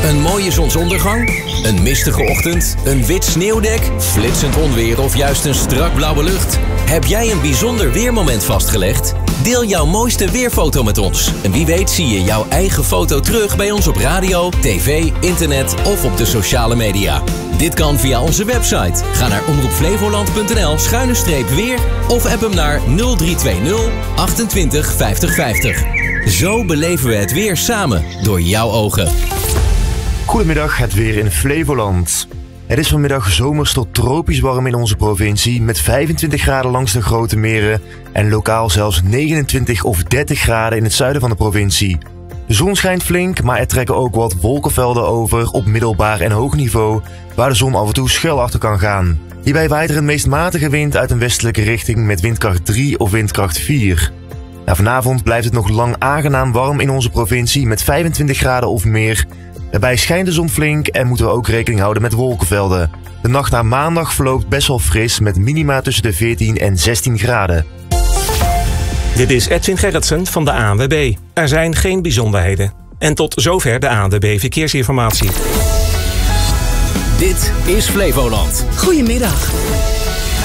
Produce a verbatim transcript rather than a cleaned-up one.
Een mooie zonsondergang? Een mistige ochtend? Een wit sneeuwdek? Flitsend onweer of juist een strak blauwe lucht? Heb jij een bijzonder weermoment vastgelegd? Deel jouw mooiste weerfoto met ons. En wie weet zie je jouw eigen foto terug bij ons op radio, tv, internet of op de sociale media. Dit kan via onze website. Ga naar omroepflevoland.nl schuine streep weer of app hem naar nul drie twee nul achtentwintig vijftig vijftig. Zo beleven we het weer samen door jouw ogen. Goedemiddag, het weer in Flevoland. Het is vanmiddag zomers tot tropisch warm in onze provincie met vijfentwintig graden langs de grote meren en lokaal zelfs negenentwintig of dertig graden in het zuiden van de provincie. De zon schijnt flink, maar er trekken ook wat wolkenvelden over op middelbaar en hoog niveau waar de zon af en toe schuil achter kan gaan. Hierbij waait er een meest matige wind uit een westelijke richting met windkracht drie of windkracht vier. Nou, vanavond blijft het nog lang aangenaam warm in onze provincie met vijfentwintig graden of meer. Daarbij schijnt de zon flink en moeten we ook rekening houden met wolkenvelden. De nacht naar maandag verloopt best wel fris met minima tussen de veertien en zestien graden. Dit is Edwin Gerritsen van de A N W B. Er zijn geen bijzonderheden. En tot zover de A N W B Verkeersinformatie. Dit is Flevoland. Goedemiddag.